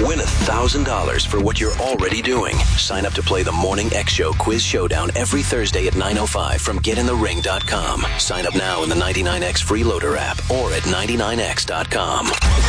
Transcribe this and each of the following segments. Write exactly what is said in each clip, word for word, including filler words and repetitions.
Win one thousand dollars for what you're already doing. Sign up to play the Morning X Show Quiz Showdown every Thursday at nine oh five from get in the ring dot com. Sign up now in the ninety-nine X Freeloader app or at ninety-nine x dot com.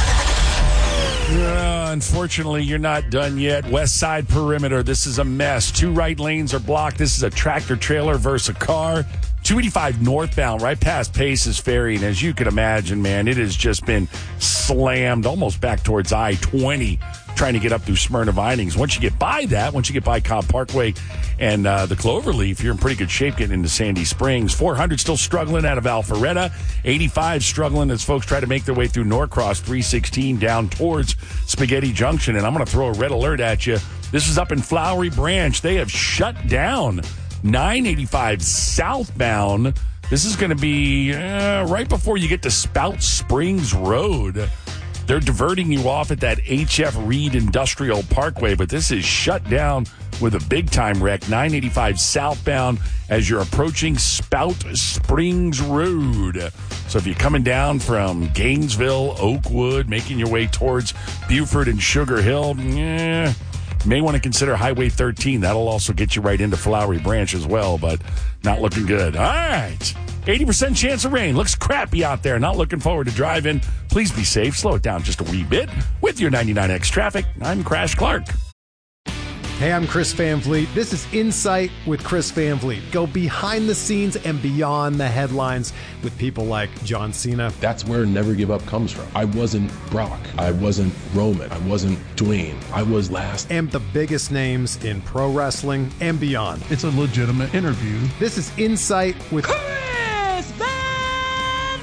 Uh, unfortunately, you're not done yet. West Side Perimeter, this is a mess. Two right lanes are blocked. This is a tractor trailer versus a car. two eighty-five northbound, right past Pace's Ferry. And as you can imagine, man, it has just been slammed almost back towards I twenty, trying to get up through Smyrna Vinings. Once you get by that, once you get by Cobb Parkway and uh, the Cloverleaf, you're in pretty good shape getting into Sandy Springs. four hundred still struggling out of Alpharetta. eighty-five struggling as folks try to make their way through Norcross. three sixteen down towards Spaghetti Junction. And I'm going to throw a red alert at you. This is up in Flowery Branch. They have shut down nine eighty-five southbound. This is going to be uh, right before you get to Spout Springs Road. They're diverting you off at that H F Reed Industrial Parkway, but this is shut down with a big-time wreck, nine eighty-five southbound as you're approaching Spout Springs Road. So if you're coming down from Gainesville, Oakwood, making your way towards Buford and Sugar Hill, yeah, you may want to consider Highway thirteen. That'll also get you right into Flowery Branch as well, but not looking good. All right. eighty percent chance of rain. Looks crappy out there. Not looking forward to driving. Please be safe. Slow it down just a wee bit. With your ninety-nine X traffic, I'm Crash Clark. Hey, I'm Chris Van Vliet. This is Insight with Chris Van Vliet. Go behind the scenes and beyond the headlines with people like John Cena. That's where Never Give Up comes from. I wasn't Brock. I wasn't Roman. I wasn't Dwayne. I was last. And the biggest names in pro wrestling and beyond. It's a legitimate interview. This is Insight with Chris Van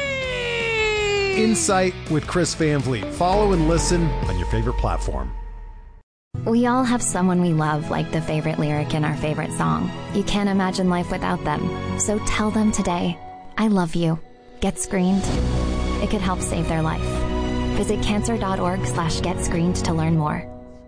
Vliet. Insight with Chris Van Vliet. Follow and listen on your favorite platform. We all have someone we love, like the favorite lyric in our favorite song. You can't imagine life without them. So tell them today, I love you. Get screened. It could help save their life. Visit cancer.org slash get screened to learn more.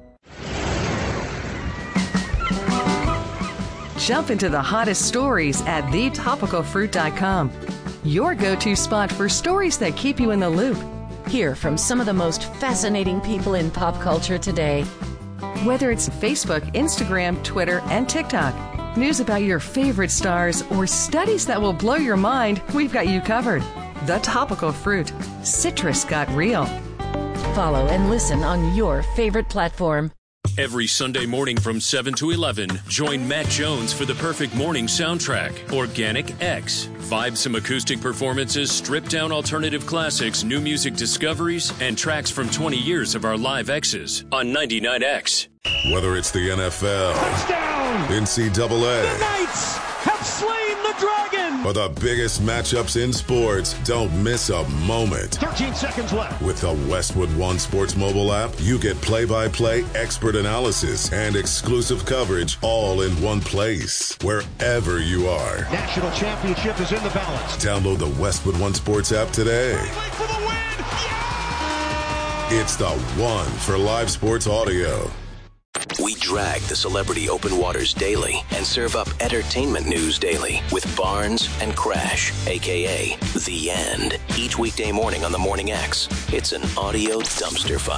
Jump into the hottest stories at the topical fruit dot com. Your go-to spot for stories that keep you in the loop. Hear from some of the most fascinating people in pop culture today. Whether it's Facebook, Instagram, Twitter, and TikTok, news about your favorite stars, or studies that will blow your mind, we've got you covered. The Topical Fruit. Citrus got real. Follow and listen on your favorite platform. Every Sunday morning from seven to eleven, join Matt Jones for the perfect morning soundtrack, Organic X. Vibesome acoustic performances, stripped-down alternative classics, new music discoveries, and tracks from twenty years of our live X's on ninety-nine X. Whether it's the N F L, touchdown, N C double A, the Knights have slain the dragon, or the biggest matchups in sports, don't miss a moment. thirteen seconds left. With the Westwood One Sports mobile app, you get play-by-play, expert analysis, and exclusive coverage all in one place, wherever you are. National championship is in the balance. Download the Westwood One Sports app today. For the win. Yeah! It's the one for live sports audio. We drag the celebrity open waters daily and serve up entertainment news daily with Barnes and Crash, a k a. The End. Each weekday morning on the Morning X. It's an audio dumpster fire.